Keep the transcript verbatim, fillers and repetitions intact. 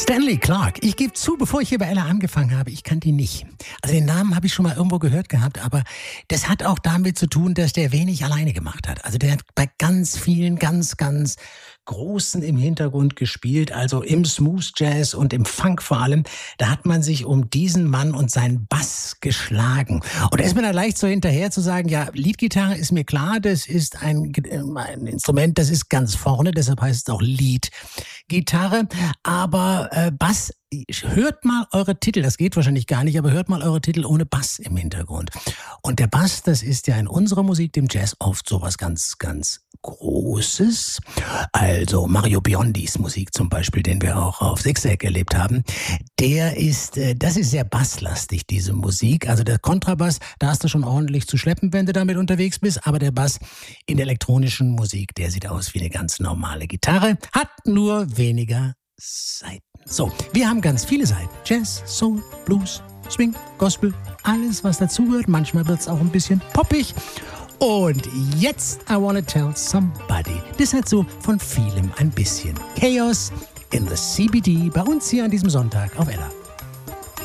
Stanley Clarke. Ich gebe zu, bevor ich hier bei Ella angefangen habe, ich kannte ihn nicht. Also den Namen habe ich schon mal irgendwo gehört gehabt, aber das hat auch damit zu tun, dass der wenig alleine gemacht hat. Also der hat bei ganz vielen, ganz, ganz Großen im Hintergrund gespielt, also im Smooth Jazz und im Funk vor allem. Da hat man sich um diesen Mann und seinen Bass geschlagen. Und da ist mir dann leicht so hinterher zu sagen, ja, Leadgitarre ist mir klar, das ist ein, ein Instrument, das ist ganz vorne, deshalb heißt es auch Leadgitarre. Aber äh, Bass, hört mal eure Titel, das geht wahrscheinlich gar nicht, aber hört mal eure Titel ohne Bass im Hintergrund. Und der Bass, das ist ja in unserer Musik, dem Jazz, oft sowas ganz, ganz Großes. Also Mario Biondis Musik zum Beispiel, den wir auch auf Zigzag erlebt haben, der ist, das ist sehr basslastig, diese Musik. Also der Kontrabass, da hast du schon ordentlich zu schleppen, wenn du damit unterwegs bist, aber der Bass in der elektronischen Musik, der sieht aus wie eine ganz normale Gitarre, hat nur weniger Saiten. So, wir haben ganz viele Seiten. Jazz, Soul, Blues, Swing, Gospel, alles was dazugehört. Manchmal wird es auch ein bisschen poppig. Und jetzt I Wanna Tell Somebody. Das hat so von vielem ein bisschen. Chaos in the C B D bei uns hier an diesem Sonntag auf Ella.